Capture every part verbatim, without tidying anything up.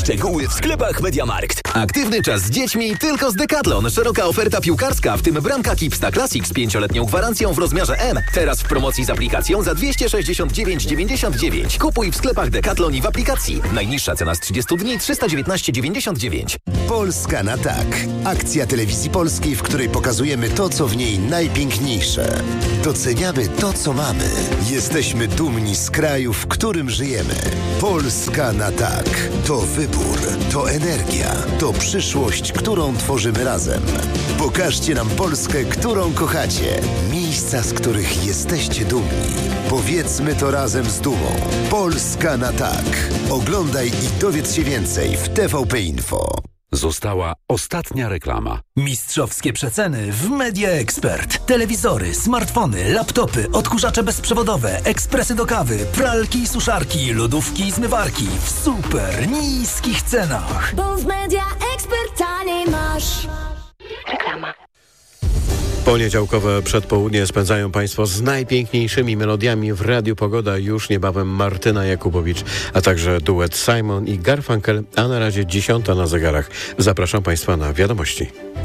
Szczegóły w sklepach MediaMarkt. Aktywny czas z dziećmi tylko z Decathlon. Szeroka oferta piłkarska, w tym bramka Kipsta Classic z pięcioletnią gwarancją w rozmiarze M. Teraz w promocji z aplikacją za dwieście sześćdziesiąt dziewięć dziewięćdziesiąt dziewięć. Kupuj w sklepach Decathlon i w aplikacji. Najniższa cena z trzydziestu dni trzysta dziewiętnaście dziewięćdziesiąt dziewięć. Polska na tak. Akcja Telewizji Polskiej, w której pokazujemy to, co w niej najpiękniejsze. Doceniamy to, co mamy. Jesteśmy dumni z kraju, w którym żyjemy. Polska na tak. To wybór, to energia, to przyszłość, którą tworzymy razem. Pokażcie nam Polskę, którą kochacie. Miejsca, z których jesteście dumni. Powiedzmy to razem z dumą. Polska na tak. Oglądaj i dowiedz się więcej w T V P Info. Została ostatnia reklama. Mistrzowskie przeceny w Media Expert. Telewizory, smartfony, laptopy, odkurzacze bezprzewodowe, ekspresy do kawy, pralki i suszarki, lodówki i zmywarki w super niskich cenach. Bo w Media Expert taniej masz. Reklama. Poniedziałkowe przedpołudnie spędzają Państwo z najpiękniejszymi melodiami w Radiu Pogoda. Już niebawem Martyna Jakubowicz, a także duet Simon i Garfunkel, a na razie dziesiąta na zegarach. Zapraszam Państwa na wiadomości.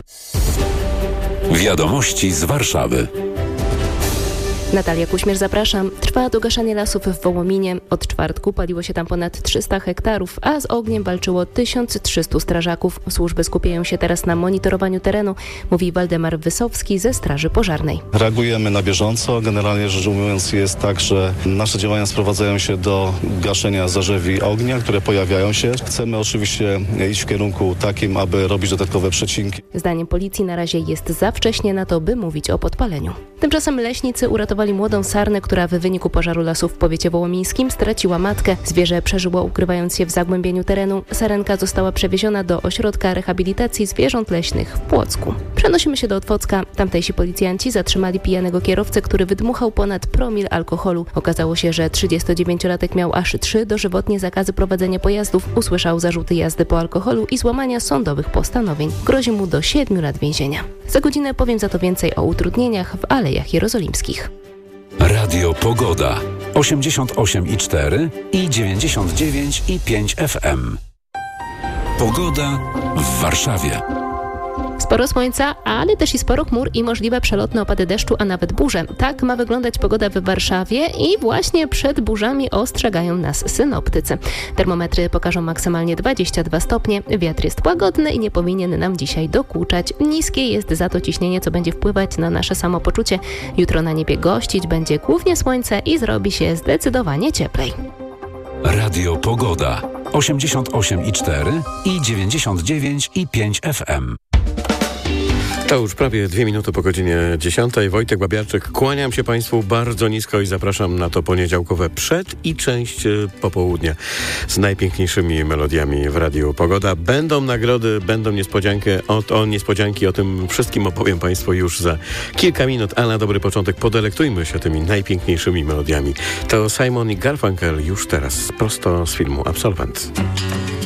Wiadomości z Warszawy. Natalia Kuśmierz, zapraszam. Trwa dogaszanie lasów w Wołominie. Od czwartku paliło się tam ponad trzysta hektarów, a z ogniem walczyło tysiąc trzysta strażaków. Służby skupiają się teraz na monitorowaniu terenu, mówi Waldemar Wysowski ze Straży Pożarnej. Reagujemy na bieżąco. Generalnie rzecz ujmując jest tak, że nasze działania sprowadzają się do gaszenia zarzewi ognia, które pojawiają się. Chcemy oczywiście iść w kierunku takim, aby robić dodatkowe przecinki. Zdaniem policji na razie jest za wcześnie na to, by mówić o podpaleniu. Tymczasem leśnicy uratowali młodą sarnę, która w wyniku pożaru lasu w powiecie wołomińskim straciła matkę. Zwierzę przeżyło, ukrywając się w zagłębieniu terenu. Sarenka została przewieziona do ośrodka rehabilitacji zwierząt leśnych w Płocku. Przenosimy się do Otwocka. Tamtejsi policjanci zatrzymali pijanego kierowcę, który wydmuchał ponad promil alkoholu. Okazało się, że trzydziestodziewięciolatek miał aż trzy dożywotnie zakazy prowadzenia pojazdów. Usłyszał zarzuty jazdy po alkoholu i złamania sądowych postanowień. Grozi mu do siedmiu lat więzienia. Za godzinę powiem za to więcej o utrudnieniach w Alejach Jerozolimskich. Radio Pogoda. osiemdziesiąt osiem i cztery i dziewięćdziesiąt dziewięć i pięć F M. Pogoda w Warszawie. Sporo słońca, ale też i sporo chmur i możliwe przelotne opady deszczu, a nawet burze. Tak ma wyglądać pogoda w Warszawie i właśnie przed burzami ostrzegają nas synoptycy. Termometry pokażą maksymalnie dwadzieścia dwa stopnie. Wiatr jest łagodny i nie powinien nam dzisiaj dokuczać. Niskie jest za to ciśnienie, co będzie wpływać na nasze samopoczucie. Jutro na niebie gościć będzie głównie słońce i zrobi się zdecydowanie cieplej. Radio Pogoda. osiemdziesiąt osiem i cztery i dziewięćdziesiąt dziewięć i pięć F M. To już prawie dwie minuty po godzinie dziesiątej. Wojtek Babiarczyk, kłaniam się Państwu bardzo nisko i zapraszam na to poniedziałkowe przed i część popołudnia z najpiękniejszymi melodiami w Radiu Pogoda. Będą nagrody, będą niespodzianki. O, o niespodzianki, o tym wszystkim opowiem Państwu już za kilka minut, a na dobry początek podelektujmy się tymi najpiękniejszymi melodiami. To Simon i Garfunkel już teraz, prosto z filmu Absolwent.